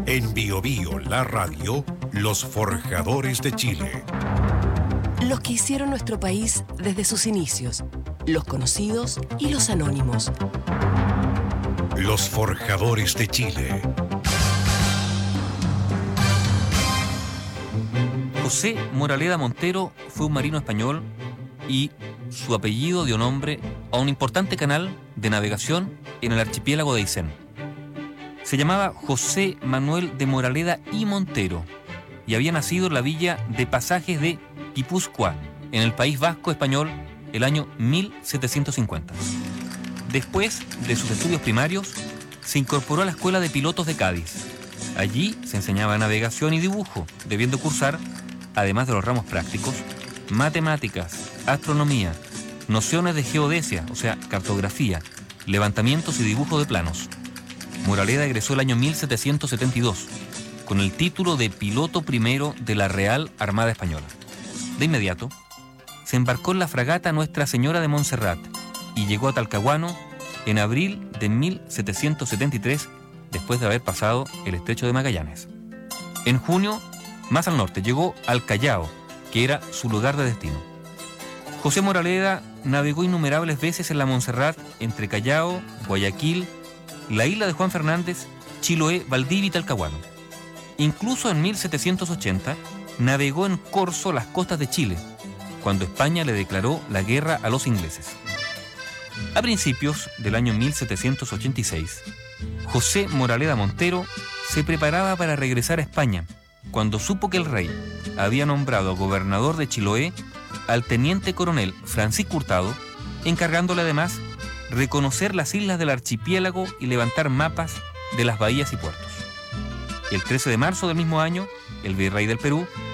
En Bio Bio, la radio, los forjadores de Chile. Los que hicieron nuestro país desde sus inicios, los conocidos y los anónimos. Los forjadores de Chile. José Moraleda Montero fue un marino español y su apellido dio nombre a un importante canal de navegación en el archipiélago de Aysén. Se llamaba José Manuel de Moraleda y Montero y había nacido en la villa de Pasajes de Guipúzcoa, en el País Vasco español, el año 1750. Después de sus estudios primarios, se incorporó a la Escuela de Pilotos de Cádiz. Allí se enseñaba navegación y dibujo, debiendo cursar, además de los ramos prácticos, matemáticas, astronomía, nociones de geodesia, o sea, cartografía, levantamientos y dibujo de planos. Moraleda egresó el año 1772, con el título de piloto primero de la Real Armada Española. De inmediato, se embarcó en la fragata Nuestra Señora de Montserrat y llegó a Talcahuano en abril de 1773, después de haber pasado el Estrecho de Magallanes. En junio, más al norte, llegó al Callao, que era su lugar de destino. José Moraleda navegó innumerables veces en la Montserrat entre Callao, Guayaquil, la isla de Juan Fernández, Chiloé, Valdivia y Talcahuano. Incluso en 1780 navegó en corso las costas de Chile, cuando España le declaró la guerra a los ingleses. A principios del año 1786, José Moraleda Montero se preparaba para regresar a España, cuando supo que el rey había nombrado gobernador de Chiloé al teniente coronel Francisco Hurtado, encargándole además reconocer las islas del archipiélago y levantar mapas de las bahías y puertos. El 13 de marzo del mismo año, el virrey del Perú